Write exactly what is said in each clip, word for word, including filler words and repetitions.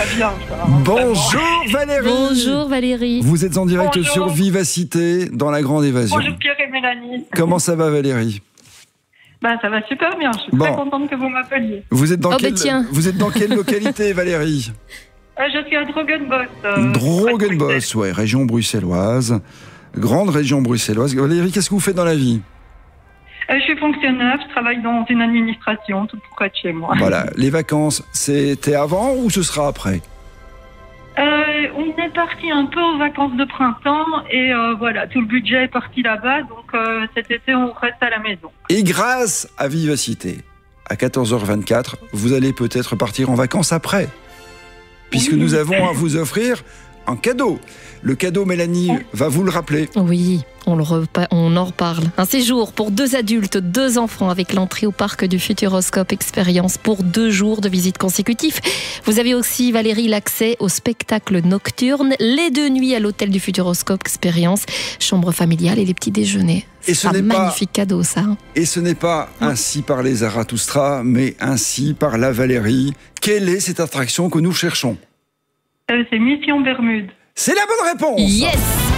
très bien, ça. Bonjour Valérie. Bonjour Valérie. Vous êtes en direct Bonjour. sur Vivacité dans la Grande Évasion. Bonjour Pierre et Mélanie. Comment ça va Valérie? Bah, ça va super bien, je suis Bon. très contente que vous m'appeliez. Vous êtes dans Oh, quelle bah tiens. Vous êtes dans quelle localité Valérie? Euh, je suis à Drogenbos. Euh, Drogenbos, ouais, région bruxelloise. Grande région bruxelloise. Valérie, qu'est-ce que vous faites dans la vie? Euh, je suis fonctionnaire, je travaille dans une administration tout près de chez moi. Voilà, les vacances, c'était avant ou ce sera après? Euh, on est parti un peu aux vacances de printemps et euh, voilà, tout le budget est parti là-bas, donc euh, cet été on reste à la maison. Et grâce à Vivacité, à quatorze heures vingt-quatre, vous allez peut-être partir en vacances après. Puisque Oui. nous avons à vous offrir un cadeau. Le cadeau, Mélanie va vous le rappeler. Oui, on, le repa- on en reparle. Un séjour pour deux adultes, deux enfants avec l'entrée au parc du Futuroscope Expérience pour deux jours de visite consécutifs. Vous avez aussi, Valérie, l'accès au spectacle nocturne, les deux nuits à l'hôtel du Futuroscope Expérience, chambre familiale et les petits déjeuners. Et ce C'est un n'est pas- magnifique cadeau, ça. Et ce n'est pas ainsi par les Zarathustra, mais ainsi par la Valérie. Quelle est cette attraction que nous cherchons? Euh, c'est Mission Bermude. C'est la bonne réponse. Yes.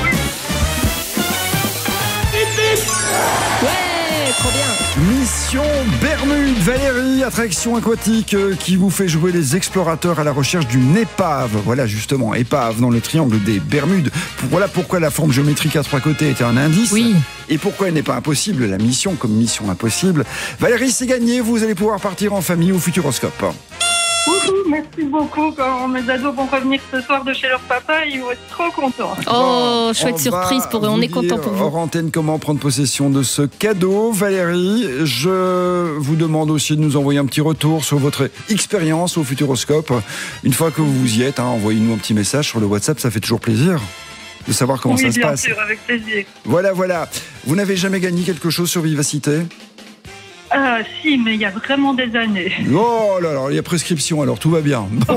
Ouais, trop bien. Mission Bermude, Valérie, attraction aquatique euh, qui vous fait jouer les explorateurs à la recherche d'une épave. Voilà justement, épave dans le triangle des Bermudes. Voilà pourquoi la forme géométrique à trois côtés était un indice. Oui. Et pourquoi elle n'est pas impossible, la mission comme mission impossible. Valérie, c'est gagné, vous allez pouvoir partir en famille au Futuroscope. Wouhou, merci beaucoup. Quand mes ados vont revenir ce soir de chez leur papa, ils vont être trop contents. Oh, Bon, chouette on surprise va pour eux. On vous est content dire pour vous. hors antenne comment prendre possession de ce cadeau. Valérie, je vous demande aussi de nous envoyer un petit retour sur votre expérience au Futuroscope. Une fois que vous y êtes, hein, envoyez-nous un petit message sur le WhatsApp, ça fait toujours plaisir de savoir comment oui, ça se bien passe. sûr, avec plaisir. Voilà, voilà. Vous n'avez jamais gagné quelque chose sur Vivacité? Ah, si, mais il y a vraiment des années. Oh là là, il y a prescription, alors tout va bien. Bon.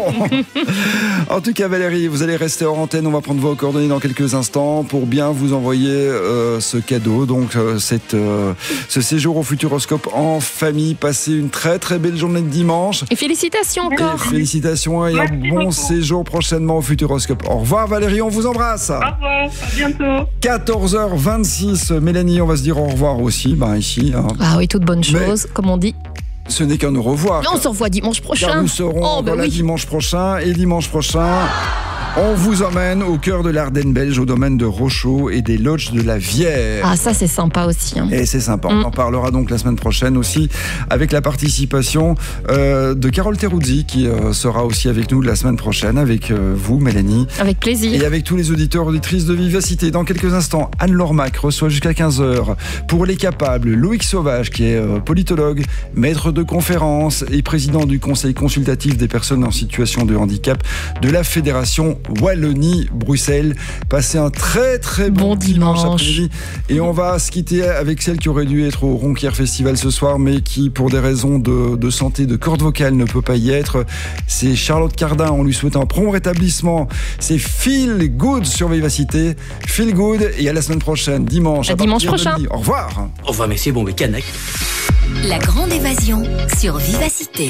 En tout cas, Valérie, vous allez rester hors antenne. On va prendre vos coordonnées dans quelques instants pour bien vous envoyer euh, ce cadeau. Donc, euh, cette, euh, ce séjour au Futuroscope en famille. Passez une très très belle journée de dimanche. Et félicitations Et encore. félicitations et Merci un bon beaucoup. séjour prochainement au Futuroscope. Au revoir Valérie, on vous embrasse. Au revoir, à bientôt. quatorze heures vingt-six, Mélanie, on va se dire au revoir aussi. Ben ici, hein. Ah oui, toute bonne chose, Mais- comme on dit. Ce n'est qu'un au revoir. On se revoit dimanche Car prochain. nous serons Oh, bah dans la oui. dimanche prochain. Et dimanche prochain, on vous emmène au cœur de l'Ardenne belge, au domaine de Rochaud et des lodges de la Vière. Ah, ça, c'est sympa aussi. Hein. Et c'est sympa. Mm. On en parlera donc la semaine prochaine aussi avec la participation euh, de Carole Teruzzi qui euh, sera aussi avec nous la semaine prochaine avec euh, vous, Mélanie. Avec plaisir. Et avec tous les auditeurs, auditrices de Vivacité. Dans quelques instants, Anne-Laure Mac reçoit jusqu'à quinze heures pour les capables Loïc Sauvage, qui est euh, politologue, maître de conférences et président du conseil consultatif des personnes en situation de handicap de la Fédération Wallonie-Bruxelles. Passez un très très bon, Bon dimanche, dimanche. après-midi. Et on va se quitter avec celle qui aurait dû être au Ronquière Festival ce soir, mais qui, pour des raisons de, de santé, de corde vocale, ne peut pas y être. C'est Charlotte Cardin. On lui souhaite un prompt rétablissement. C'est Feel Good sur Vivacité. Feel Good et à la semaine prochaine, dimanche. À dimanche partir de prochain. midi. Au revoir. Au revoir, merci, bon week-end. La grande évasion sur Vivacité.